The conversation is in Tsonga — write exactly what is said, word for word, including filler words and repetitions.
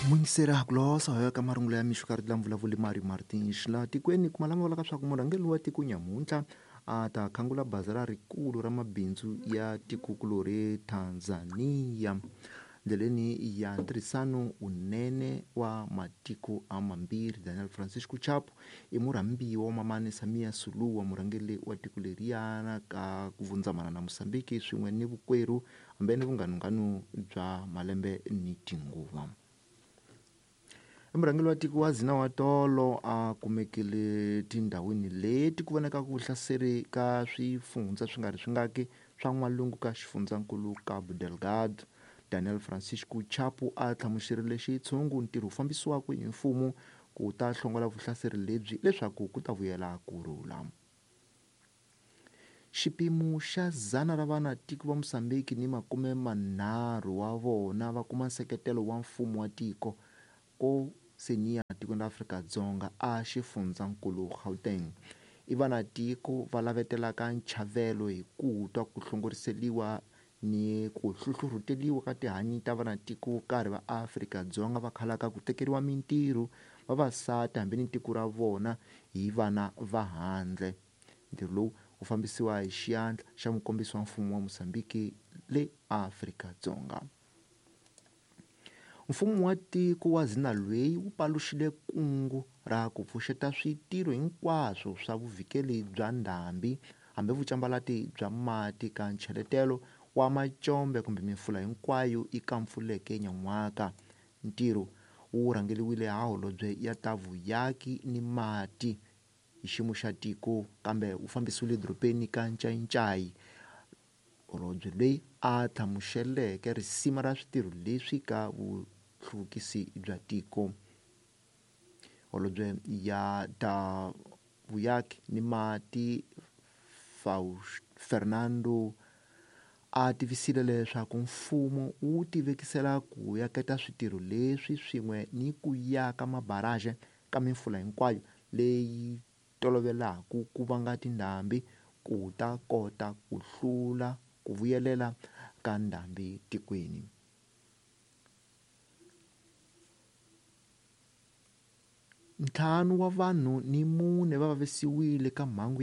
Mungisera glosa hoya ka marungulo ya mixo karhi vulavuli Mari Martins la tikweni kuma lama vulaka swa ku murhangeri wa tiko nyamuntlha a ta khangula bazi ra rikulu ra mabindzu ya tikulu ri Tanzania ndleleni ya ntirhisano unene wa matiko amambirhi. Daniel Francisco Chapo i murhambiwa wa mamani Samia Suluhu wa murhangeri wa tiko leriyana ka ku vundzamana na Mosambiki swin'we ni vukwerhu hambe ni vunganuganu bya malembe ni tinguva. Murhangeri wa tiko wa Zina wa tolo a kumekile tindhawini leti ku vonaka ku hlaseri ka swifundza swi nga ri swingaki swa n'walungu ka xifundzankulu Cabo Delgado. Daniel Francisco Chapo a tlhamuxerile xitshungu ntirho wu fambisiwaka hi mfumo ku ta hlongola vuhlaseri lebyi leswaku ku ta vuyela kurhula. Xipimu xa zana ra vana tiko va Mosambiki ni makume manharhu wa vona va kuma nseketelo wa mfumo wa tiko ko seniya tiko na Afrika-Dzonga a xifundzankulu Gauteng. I vana tiko va lavetelaka nchavelo hi ku twa ku hlongoriseliwa ni ku hluhluhuteliwa ka tihanyi ta vana tiko karhi va Afrika-Dzonga va khalaka ku tekeriwa mintirho vavasati hambi ni tiko ra vona hi vana va handle. Ntirho lowu wu fambisiwa hi xiyandla xa mukombisi wa mfumo wa Mosambiki le Afrika-Dzonga. Mfumo wa tiko wa Zina lweyi wu paluxile kungu ra ku pfuxeta switirho hinkwaswo swa vuvikeli bya ndhambi hambi vucambalati bya mati ka ncheletelo wa macombe kumbe mifula hinkwayo i kampfuleke nyan'waka. Ntirho wu rhangeliwile ha holobye ya ta vuyaki ni mati hi xiyimo xa tiko kambe wu fambisiwile dorobeni ka Ncai-Ncai. Holobye loyi a tlhamuxeleke risima ra switirho leswi ka vuhluvukisi bya tiko. Holobye ya ta vuyaki ni mati Fernando a tivisile leswaku mfumo wu tivekisela ku yaketa switirho leswi swin'we ni ku yaka mabaraje ka mimfula hinkwayo leyi tolovelaku ku vanga tindhambi ku ta kota ku hlula ku vuyelela ka ndhambi tikweni. Ntlhanu wa vanhu ni mune va vavisiwile ka mhangu